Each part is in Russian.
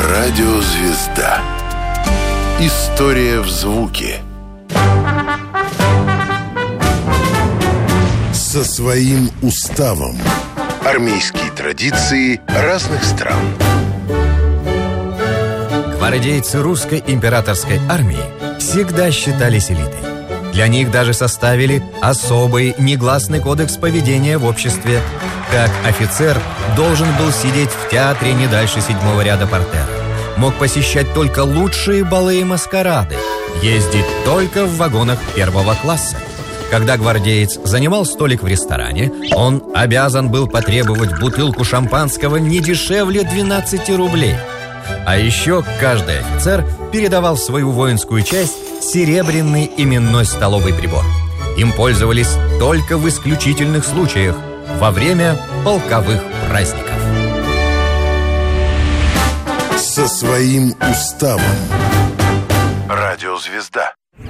Радиозвезда. История в звуке. Со своим уставом. Армейские традиции разных стран. Гвардейцы русской императорской армии всегда считались элитой. Для них даже составили особый негласный кодекс поведения в обществе. Как офицер должен был сидеть в театре не дальше 7-го ряда портера. Мог посещать только лучшие балы и маскарады. Ездить только в вагонах 1-го класса. Когда гвардеец занимал столик в ресторане, он обязан был потребовать бутылку шампанского не дешевле 12 рублей. А еще каждый офицер передавал в свою воинскую часть серебряный именной столовый прибор. Им пользовались только в исключительных случаях, во время полковых праздников. Со своим уставом. Радиозвезда.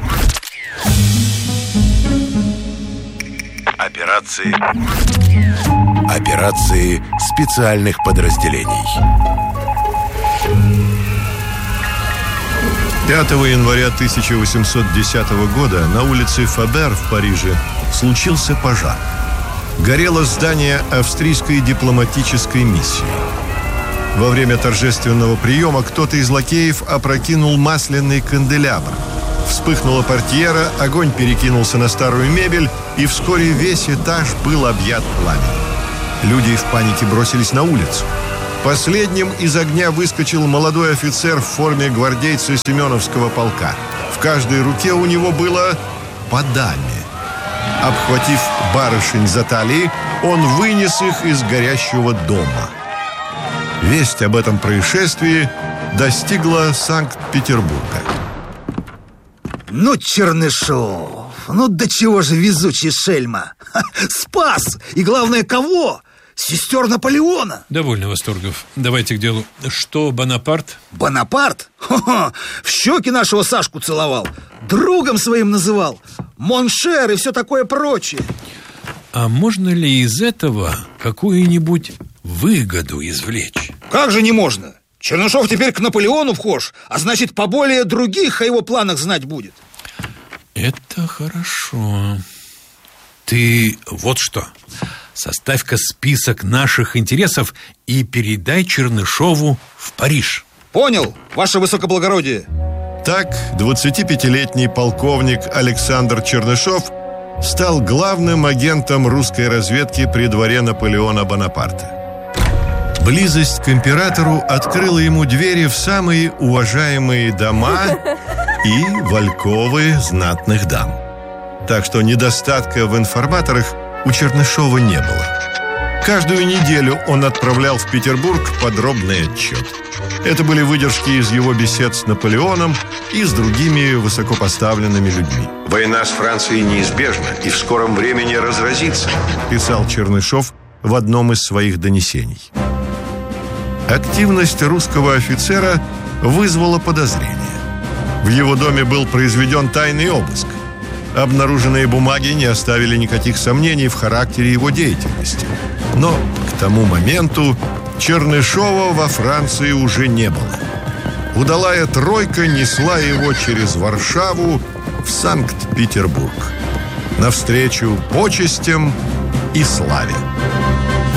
Операции специальных подразделений. 5 января 1810 года на улице Фабер в Париже случился пожар. Горело здание австрийской дипломатической миссии. Во время торжественного приема кто-то из лакеев опрокинул масляный канделябр. Вспыхнула портьера, огонь перекинулся на старую мебель, и вскоре весь этаж был объят пламенем. Люди в панике бросились на улицу. Последним из огня выскочил молодой офицер в форме гвардейца Семеновского полка. В каждой руке у него было по даме. Обхватив барышень за талии, он вынес их из горящего дома. Весть об этом происшествии достигла Санкт-Петербурга. Ну, Чернышов, ну до чего же везучий шельма. Спас! И главное, кого? Сестер Наполеона. Довольно восторгов. Давайте к делу. Что Бонапарт? Бонапарт? Хо-хо. В щеки нашего Сашку целовал. Другом своим называл. Моншер и все такое прочее. А можно ли из этого какую-нибудь выгоду извлечь? Как же не можно? Чернышов теперь к Наполеону вхож, а значит, поболее других о его планах знать будет. Это хорошо. Ты вот что. Составь-ка список наших интересов и передай Чернышову в Париж. Понял, ваше высокоблагородие. Так 25-летний полковник Александр Чернышов стал главным агентом русской разведки при дворе Наполеона Бонапарта. Близость к императору открыла ему двери в самые уважаемые дома и в альковы знатных дам. Так что недостатка в информаторах у Чернышова не было. Каждую неделю он отправлял в Петербург подробный отчет. Это были выдержки из его бесед с Наполеоном и с другими высокопоставленными людьми. «Война с Францией неизбежна и в скором времени разразится», писал Чернышов в одном из своих донесений. Активность русского офицера вызвала подозрение. В его доме был произведен тайный обыск. Обнаруженные бумаги не оставили никаких сомнений в характере его деятельности. Но к тому моменту Чернышова во Франции уже не было. Удалая тройка несла его через Варшаву в Санкт-Петербург навстречу почестям и славе.